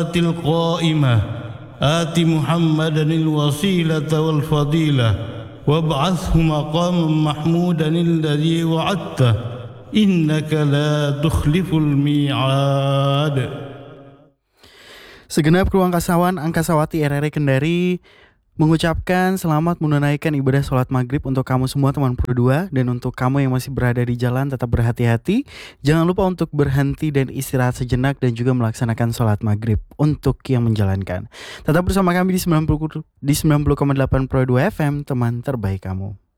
القائمة آت محمدا الوسيلة والفضيلة وابعثه مقاما محمودا الذي وعدته إنك لا تخلف الميعاد. Segenap kru angkasawan angkasawati RRI Kendari mengucapkan selamat menunaikan ibadah sholat maghrib untuk kamu semua teman Pro 2. Dan untuk kamu yang masih berada di jalan tetap berhati-hati. Jangan lupa untuk berhenti dan istirahat sejenak dan juga melaksanakan sholat maghrib untuk yang menjalankan. Tetap bersama kami di 90,8 Pro 2 FM, teman terbaik kamu.